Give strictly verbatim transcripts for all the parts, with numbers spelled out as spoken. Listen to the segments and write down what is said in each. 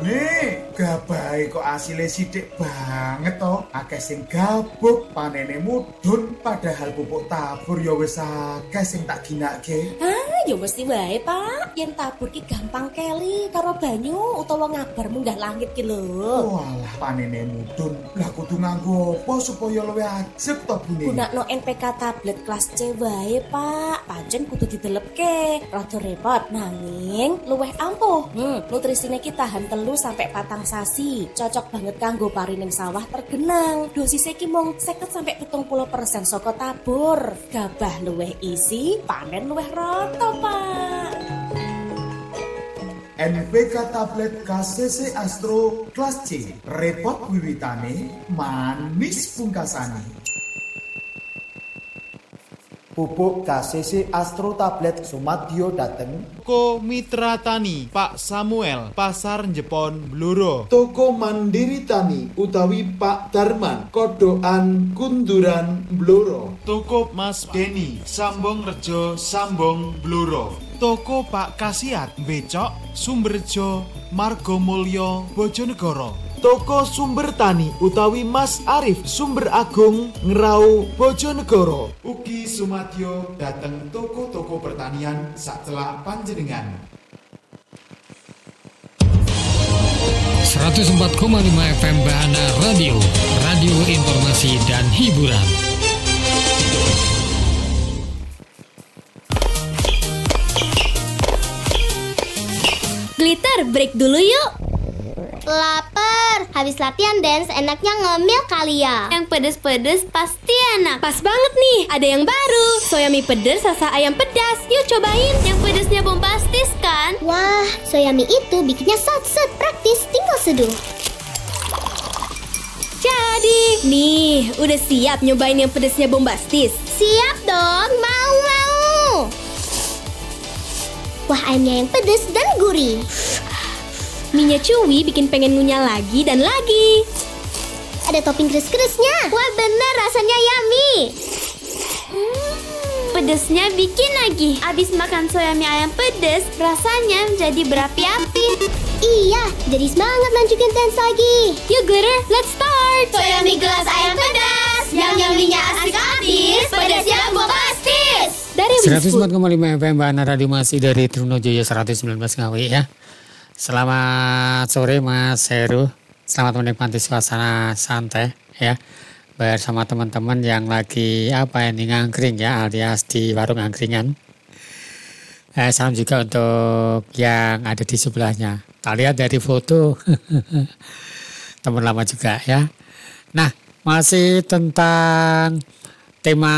Jane, gabahe kok asile sithik banget to. Akeh sing gabuk, panene mudhun, padahal pupuk tabur ya wis akeh sing tak ginake. Ah, ya mesti wae, Pak. Yen tabur ki gampang keli karo banyu utawa ngabar munggah langit ki lho. Walah, panene mudhun. Lah kudu nganggo apa supaya luwih ajeg to bune? Gunakno N P K tablet kelas C wae, Pak. Pancen kudu didelepke. Rada repot nanging luwih ampuh. Hmm, nutrisine ki tahan telu sampai patang sasi. Cocok banget kanggo parining sawah tergenang. Dosise ki mung seket sampai pitung puluh persen saka tabur. Gabah luwih isi, panen luwih rata, Pak. N P K tablet K C C Astro kelas C. Repot wiwitane, manis pungkasane. Pupuk K C C Astro tablet Sumadyo dateng Toko Mitra Tani Pak Samuel Pasar Jepon Bluro. Toko Mandiri Tani utawi Pak Darman Kodoan Kunduran Bluro. Toko Mas Deni Sambong Rejo Sambong Bluro. Toko Pak Kasiat Becok Sumberjo Margomulyo Bojonegoro. Toko Sumber Tani utawi Mas Arif Sumber Agung Ngerau Bojonegoro. Ugi Sumadyo dateng toko-toko pertanian sacelak panjenengan. seratus empat koma lima F M Bahana Radio, radio informasi dan hiburan. Glitter, break dulu yuk. Laper, habis latihan dance enaknya ngemil kali ya. Yang pedes-pedes pasti enak. Pas banget nih, ada yang baru. Soya mie pedes rasa ayam pedas. Yuk cobain. Yang pedesnya bombastis kan? Wah, soya mie itu bikinnya sat-set, praktis, tinggal seduh. Jadi, nih, udah siap nyobain yang pedesnya bombastis? Siap dong, mau-mau. Wah, ayamnya yang pedes dan gurih. Mie-nya chewy bikin pengen ngunyah lagi dan lagi. Ada topping keres-keresnya. Wah, bener rasanya yummy. Hmm, pedesnya bikin lagi. Abis makan soya mie ayam pedes, rasanya jadi berapi-api. Iya, jadi semangat lanjutin dance lagi. Yuk Glitter, let's start. Soya mie gelas ayam pedas. Yang yummy-nya asik abis, pedesnya bombastis. Dari seratus empat koma lima F M Bahana Radio masih dari Trunojoyo seratus sembilan belas Ngawi ya. Selamat sore Mas Heru. Selamat menikmati suasana santai ya. Bersama teman-teman yang lagi apa ini ngangkring ya, alias di warung angkringan. Eh, salam juga untuk yang ada di sebelahnya. Tak lihat dari foto teman lama juga ya. Nah, masih tentang tema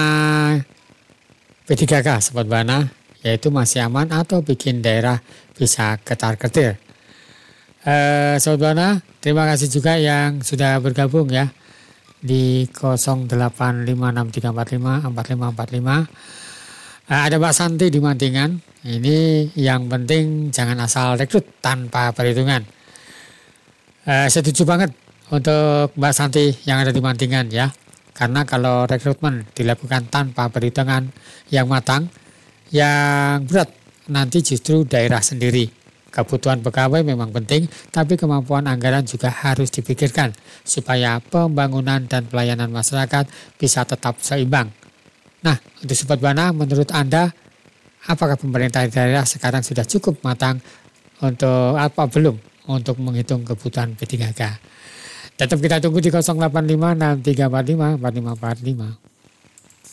P tiga K Sobat Bahana, yaitu masih aman atau bikin daerah bisa ketar-ketir. Eh, Sobat Bahana, terima kasih juga yang sudah bergabung ya di nol delapan lima enam tiga empat lima empat lima empat lima. Eh, ada Mbak Santi di Mantingan. Ini yang penting jangan asal rekrut tanpa perhitungan. Eh, setuju banget untuk Mbak Santi yang ada di Mantingan ya. Karena kalau rekrutmen dilakukan tanpa perhitungan yang matang, yang berat nanti justru daerah sendiri. Kebutuhan pegawai memang penting, tapi kemampuan anggaran juga harus dipikirkan supaya pembangunan dan pelayanan masyarakat bisa tetap seimbang. Nah, untuk Sobat Bahana, menurut Anda, apakah pemerintah daerah sekarang sudah cukup matang untuk apa belum untuk menghitung kebutuhan P tiga K? Tetap kita tunggu di nol delapan lima enam tiga empat lima empat lima empat lima.